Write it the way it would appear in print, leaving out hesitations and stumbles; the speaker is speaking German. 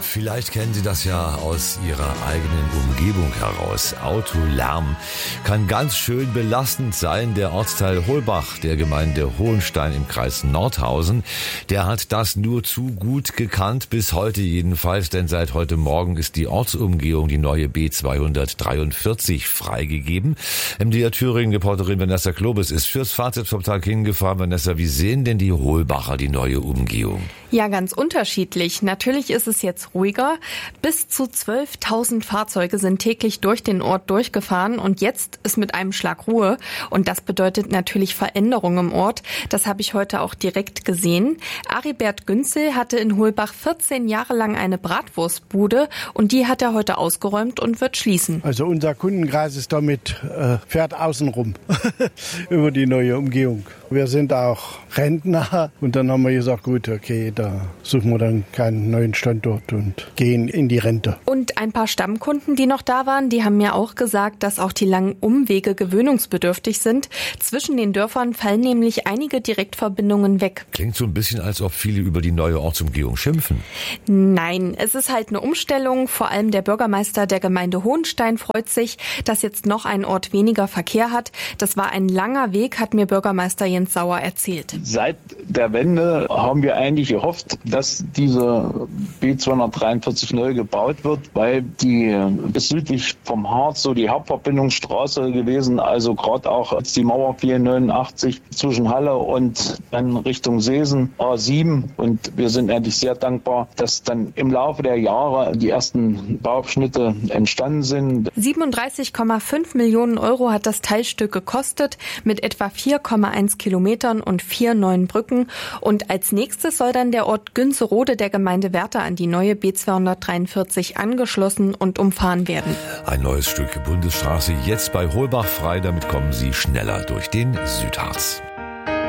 Vielleicht kennen Sie das ja aus Ihrer eigenen Umgebung heraus. Autolärm kann ganz schön belastend sein. Der Ortsteil Holbach der Gemeinde Hohenstein im Kreis Nordhausen, der hat das nur zu gut gekannt, bis heute jedenfalls, denn seit heute Morgen ist die Ortsumgehung, die neue B243, freigegeben. MDR Thüringen-Reporterin Vanessa Klobes ist fürs Fazit vom Tag hingefahren. Vanessa, wie sehen denn die Holbacher die neue Umgehung? Ja, ganz unterschiedlich. Natürlich ist es jetzt ruhiger. Bis zu 12.000 Fahrzeuge sind täglich durch den Ort durchgefahren und jetzt ist mit einem Schlag Ruhe. Und das bedeutet natürlich Veränderung im Ort. Das habe ich heute auch direkt gesehen. Aribert Günzel hatte in Holbach 14 Jahre lang eine Bratwurstbude und die hat er heute ausgeräumt und wird schließen. Also unser Kundenkreis ist damit, fährt außenrum über die neue Umgehung. Wir sind auch Rentner und dann haben wir gesagt, gut, okay, da suchen wir dann keinen neuen Standort und gehen in die Rente. Und ein paar Stammkunden, die noch da waren, die haben mir auch gesagt, dass auch die langen Umwege gewöhnungsbedürftig sind. Zwischen den Dörfern fallen nämlich einige Direktverbindungen weg. Klingt so ein bisschen, als ob viele über die neue Ortsumgehung schimpfen. Nein, es ist halt eine Umstellung. Vor allem der Bürgermeister der Gemeinde Hohenstein freut sich, dass jetzt noch ein Ort weniger Verkehr hat. Das war ein langer Weg, hat mir Bürgermeister Jens Sauer erzählt. Seit der Wende haben wir eigentlich gehofft, dass diese B243 neu gebaut wird, weil die bis südlich vom Harz so die Hauptverbindungsstraße gewesen, also gerade auch als die Mauer fiel 89 zwischen Halle und dann Richtung Seesen A7 und wir sind eigentlich sehr dankbar, dass dann im Laufe der Jahre die ersten Bauabschnitte entstanden sind. 37,5 Millionen Euro hat das Teilstück gekostet mit etwa 4,1 Kilometern und 4 neuen Brücken. Und als nächstes soll dann der Ort Günzerode der Gemeinde Werther an die neue B243 angeschlossen und umfahren werden. Ein neues Stück Bundesstraße jetzt bei Holbach frei, damit kommen Sie schneller durch den Südharz.